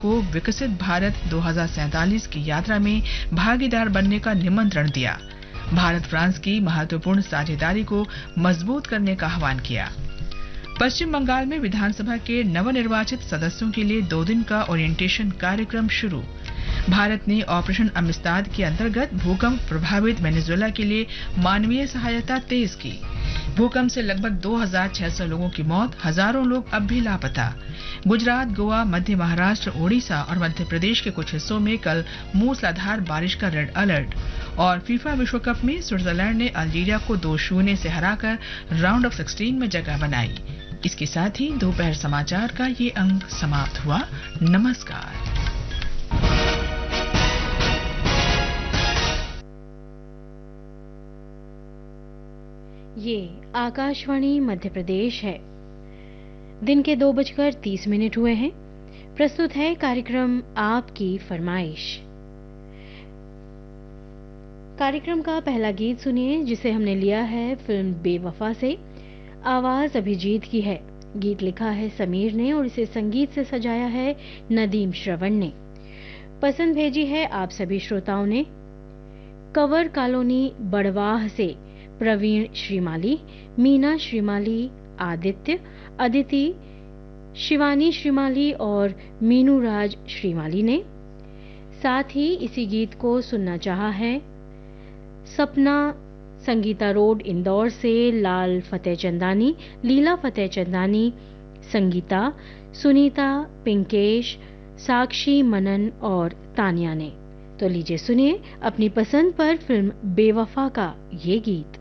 को विकसित भारत 2047 की यात्रा में भागीदार बनने का निमंत्रण दिया। भारत फ्रांस की महत्वपूर्ण साझेदारी को मजबूत करने का आह्वान किया। पश्चिम बंगाल में विधानसभा के नवनिर्वाचित सदस्यों के लिए 2 दिन का ओरिएंटेशन कार्यक्रम शुरू। भारत ने ऑपरेशन अमिस्ताद के अंतर्गत भूकंप प्रभावित वेनेजुएला के लिए मानवीय सहायता तेज की। भूकंप से लगभग 2600 लोगों की मौत, हजारों लोग अब भी लापता। गुजरात, गोवा, मध्य महाराष्ट्र, ओडिशा और मध्य प्रदेश के कुछ हिस्सों में कल मूसलाधार बारिश का रेड अलर्ट। और फीफा विश्व कप में स्विट्जरलैंड ने अल्जीरिया को 2-0 से हराकर राउंड ऑफ 16 में जगह बनाई। इसके साथ ही दोपहर समाचार का ये अंक समाप्त हुआ। नमस्कार। ये आकाशवाणी मध्य प्रदेश है। दिन के 2:30 हुए हैं। प्रस्तुत है कार्यक्रम आपकी फरमाइश। कार्यक्रम का पहला गीत सुनिए, जिसे हमने लिया है फिल्म बेवफा से। आवाज अभिजीत की है। गीत लिखा है समीर ने और इसे संगीत से सजाया है नदीम श्रवण ने। पसंद भेजी है आप सभी श्रोताओं ने। कंवर कॉलोनी बड़वाह से प्रवीण श्रीमाली, मीना श्रीमाली, आदित्य, अदिति, शिवानी श्रीमाली और मीनू राज श्रीमाली ने। साथ ही इसी गीत को सुनना चाहा है सपना संगीता रोड इंदौर से लाल फतेह चंदानी, लीला फतेह चंदानी, संगीता, सुनीता, पिंकेश, साक्षी, मनन और तानिया ने। तो लीजिए सुनिए अपनी पसंद पर फिल्म बेवफा का ये गीत।